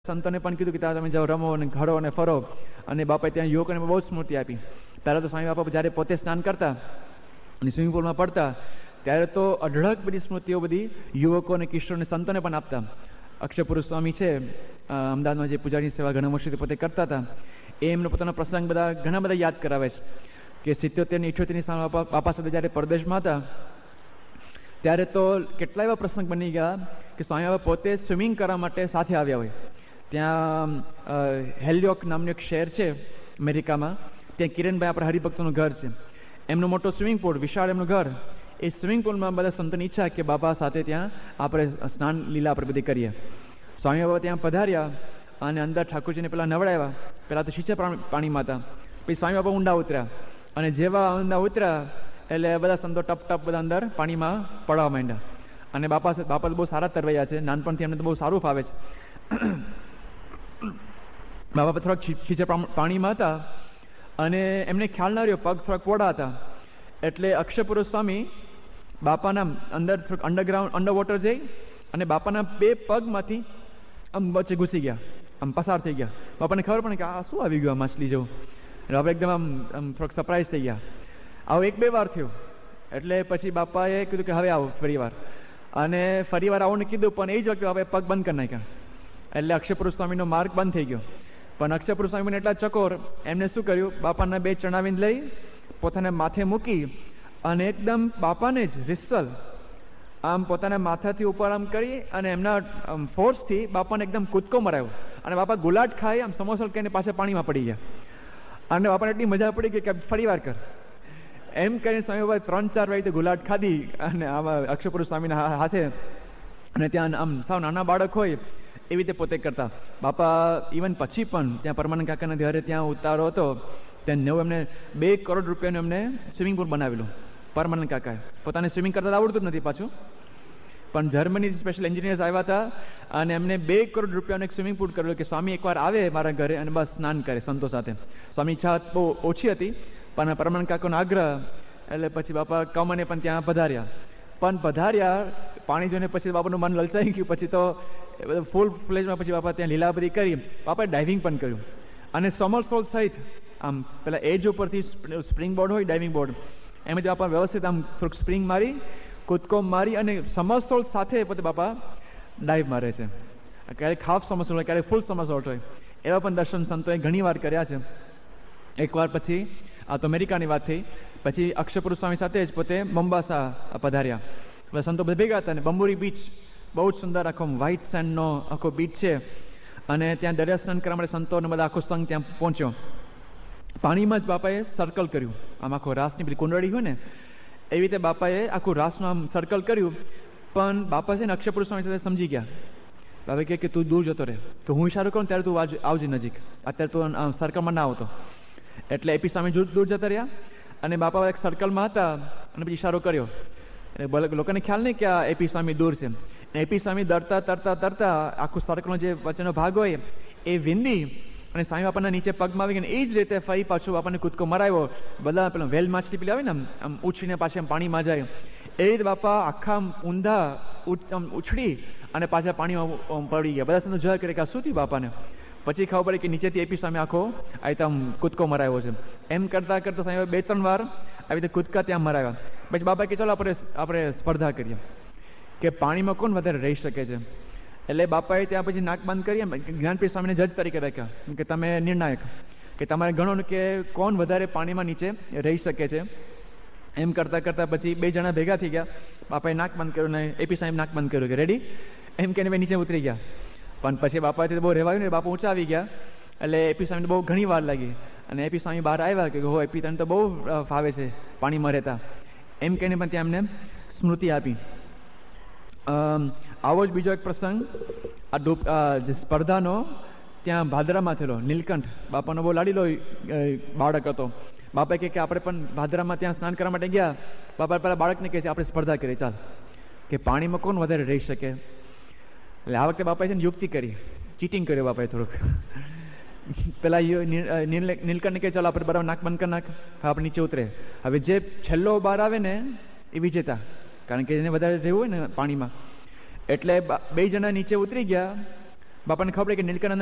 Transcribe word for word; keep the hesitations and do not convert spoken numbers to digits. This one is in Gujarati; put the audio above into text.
સંતોને પણ કીધું કે ત્યાં તમે જાઓ, રમો અને ઘડો અને ફરો. અને બાપાએ ત્યાં યુવકોને બહુ સ્મૃતિ આપી. ત્યારે તો સ્વામી બાપા જ્યારે પોતે સ્નાન કરતા અને સ્વિમિંગ પુલમાં પડતા ત્યારે તો અઢળક બધી સ્મૃતિઓ બધી યુવકો અને કિશોરને સંતોને પણ આપતા. અક્ષરપુરુષ સ્વામી છે અમદાવાદમાં, જે પૂજાની સેવા ઘણા વર્ષોથી પોતે કરતા હતા, એ એમનો પોતાનો પ્રસંગ બધા ઘણા બધા યાદ કરાવે છે કે સિત્યોતેર ને ઇઠ્યોતેરની સાલ બાપા બાપા સાથે જ્યારે પરદેશમાં હતા ત્યારે તો કેટલા એવા પ્રસંગ બની ગયા કે સ્વામી બાપા પોતે સ્વિમિંગ કરવા માટે સાથે આવ્યા હોય. ત્યાં હેલ્યોક નામનું એક શહેર છે અમેરિકામાં, ત્યાં કિરણભાઈ આપણા હરિભક્તોનું ઘર છે. એમનો મોટો સ્વિમિંગ પુલ, વિશાળ એમનું ઘર. એ સ્વિમિંગ પુલમાં બધા સંતોની ઈચ્છા કે બાપા સાથે ત્યાં આપણે સ્નાન લીલા આપણે બધી કરીએ. સ્વામી બાબા ત્યાં પધાર્યા અને અંદર ઠાકોરજીને પેલા નવડાવ્યા. પેલા તો શીચે પાણીમાં હતા, પછી સ્વામી બાબા ઊંડા ઉતર્યા અને જેવા ઊંડા ઉતર્યા એટલે બધા સંતો ટપ ટપ બધા અંદર પાણીમાં પડવા માંડ્યા. અને બાપા બાપા તો બહુ સારા તરવૈયા છે, નાનપણથી એમને તો બહુ સારું ફાવે છે. બાપા થોડાક શીચે પાણીમાં હતા અને એમને ખ્યાલ ના રહ્યો, પગ થોડાક પોડા હતા. એટલે અક્ષરપુરુષ સ્વામી બાપાના અંદર થોડુંક અંડરગ્રાઉન્ડ અંડર વોટર જઈ અને બાપાના બે પગમાંથી આમ વચ્ચે ઘૂસી ગયા, આમ પસાર થઈ ગયા. બાપાને ખબર પડે કે આ શું આવી ગયું, આ માછલી જેવું. આપણે એકદમ આમ આમ થોડોક સરપ્રાઈઝ થઈ ગયા. આવું એક બે વાર થયું. એટલે પછી બાપાએ કીધું કે હવે આવો ફરી વાર, અને ફરી વાર આવું કીધું, પણ એ જ વખતે હવે પગ બંધ કરી નાખ્યા. એટલે અક્ષરપુરુષ સ્વામીનો માર્ગ બંધ થઈ ગયો. પણ અક્ષરપુરુષ સ્વામીને એટલા ચકોર, એમને શું કર્યું, બાપાના બે ચણાવીને લઈ પોતાના માથે મૂકી અને એકદમ બાપાને જ રિસલ આમ પોતાના માથાથી ઉપર આમ કરી અને એમના ફોર્સથી બાપાને એકદમ કૂદકો મરાયો. અને બાપા ગુલાટ ખાઈ આમ સમોસલ કહીને પાછા પાણીમાં પડી ગયા. અને બાપાને એટલી મજા પડી ગઈ કે ફરી વાર કર એમ કરીને સ્વામી બાબા ત્રણ ચાર વાગે ગુલાટ ખાધી અને આમાં અક્ષરપુરુષ સ્વામીના હાથે. અને ત્યાં આમ સાવ નાના બાળક હોય એવી રીતે પોતે કરતા. બાપા ઇવન પછી પણ ત્યાં પરમાનંદ કાકાના ઘરે ત્યાં ઉતારો હતો, ત્યાં નવું એમને બે કરોડ રૂપિયાનું એમને સ્વિમિંગ પુલ બનાવેલું. પરમાનંદ કાકાએ પોતાને સ્વિમિંગ કરતા આવડતું જ નથી પાછું, પણ જર્મની સ્પેશિયલ એન્જિનિયર્સ આવ્યા હતા અને એમને બે કરોડ રૂપિયાનું એક સ્વિમિંગ પુલ કરેલું કે સ્વામી એકવાર આવે મારા ઘરે અને બસ સ્નાન કરે સંતો સાથે. સ્વામી ઈચ્છા બહુ ઓછી હતી, પણ પરમાનંદ કાકાનો આગ્રહ એટલે પછી બાપા કમને પણ ત્યાં પધાર્યા. પણ પધાર્યા પાણી જોઈને પછી બાપાનું મન લલચાઈ ગયું. પછી તો ફૂલ ફ્લેજમાં પછી બાપા ત્યાં લીલાબરી કરી. બાપાએ ડાઇવિંગ પણ કર્યું અને સમરસોલ સહિત આમ પેલા એજ ઉપરથી સ્પ્રિંગ બોર્ડ હોય, ડાઇવિંગ બોર્ડ, એમાંથી બાપા વ્યવસ્થિત આમ થોડુંક સ્પ્રિંગ મારી, કૂદકો મારી અને સમરસોલ સાથે પોતે બાપા ડાઇવ મારે છે. ક્યારેક હાફ સમરસોલ હોય, ક્યારેક ફૂલ સમરસોલ હોય. એવા પણ દર્શન સંતોએ ઘણી વાર કર્યા છે. એકવાર પછી આ તો અમેરિકાની વાત થઈ, પછી અક્ષરપુરુષ સ્વામી સાથે જ પોતે બંબાસા પધાર્યા. બધા સંતો બધા ભેગા હતા અને બંબુરી બીચ બહુ જ સુંદર આખો વ્હાઇટ સેન્ડનો આખો બીચ છે. અને ત્યાં દરિયા સ્નાન કરવા માટે સંતો અને બધા આખો સંઘ ત્યાં પહોંચ્યો. પાણીમાં જ બાપાએ સર્કલ કર્યું, આમ આખો રાસની બધી કુંડળી હોય ને એવી રીતે બાપાએ આખું રાસનું આમ સર્કલ કર્યું. પણ બાપા છે ને અક્ષરપુરુષ સ્વામી સાથે સમજી ગયા. બાપા કહે કે તું દૂર જતો રહે, તો હું ઇશારો કરું ત્યારે તું આવજે નજીક, અત્યારે તું સર્કલમાં ના આવતો. એટલે એપી સ્વામી દૂર જતા રહ્યા અને બાપા એક સર્કલમાં હતા અને પછી ઇશારો કર્યો. એટલે લોકોને ખ્યાલ નહીં કે આ એપી સ્વામી દૂર છે. એપી સ્વામી તરતા તરતા તરતા આખું સર્કલનો જે વચ્ચેનો ભાગ હોય એ વિંદી અને સ્વામી બાપાના નીચે પગમાં આવી ગયા. એ જ રીતે ફરી પાછું બાપાને કૂદકો મરાવ્યો. બધા પેલા વેલ માછલી પેલી આવે ને આમ ઉછળીને પાછી આમ પાણીમાં જાય એ રીતે બાપા આખા ઊંધા ઉછળી અને પાછા પાણીમાં પડી ગયા. બધા સંતો જોયા કરે કે આ શું થયું બાપાને. પછી ખબર પડી કે નીચેથી એપી સામે આખો આ આમ કૂદકો મરાવ્યો છે. એમ કરતા કરતા સામે બે ત્રણ વાર આવી રીતે કૂદકા ત્યાં મરાવ્યા. પછી બાબા કે ચાલો આપણે આપણે સ્પર્ધા કરીએ કે પાણીમાં કોણ વધારે રહી શકે છે. એટલે બાપાએ ત્યાં પછી નાક બંધ કરી જ્ઞાનપીઠ સ્વામીને જજ તરીકે રાખ્યા કે તમે નિર્ણાયક કે તમારે ગણો કે કોણ વધારે પાણીમાં નીચે રહી શકે છે. એમ કરતા કરતા પછી બે જણા ભેગા થઈ ગયા. બાપાએ નાક બંધ કર્યું ને એપી સાહેબ નાક બંધ કર્યું કે રેડી એમ કહીને નીચે ઉતરી ગયા. પણ પછી બાપાથી બહુ રહેવાયું ને, બાપા ઊંચા આવી ગયા. એટલે એપી સ્વામીને બહુ ઘણી વાર લાગી અને એપી સ્વામી બહાર આવ્યા કે હો એપી તને તો બહુ ફાવે છે પાણીમાં રહેતા, એમ કહીને પણ ત્યાં એમને સ્મૃતિ આપી. આવો જ બીજો એક પ્રસંગ આ ડૂબ જે સ્પર્ધાનો ત્યાં ભાદરામાં થયેલો. નીલકંઠ બાપાનો બહુ લાડીલો બાળક હતો. બાપા કહે કે આપણે પણ ભાદરામાં ત્યાં સ્નાન કરવા માટે ગયા. બાપા પેલા બાળકને કહે છે આપણે સ્પર્ધા કરીએ ચાલ કે પાણીમાં કોણ વધારે રહી શકે. એટલે આ વખતે બાપાએ છે ને યુક્તિ કરી, ચીટિંગ કર્યો બાપાએ થોડુંક. પેલા નીલકંઠને કહે ચાલો આપણે બરાબર નાક બંધ કરી નાખ, આપણે નીચે ઉતરે. હવે જે છેલ્લો બહાર આવે ને એ વિજેતા, કારણ કે એને વધારે રહેવું હોય ને પાણીમાં. એટલે બે જણા નીચે ઉતરી ગયા બાપાને ખબર કે નીલકંઠ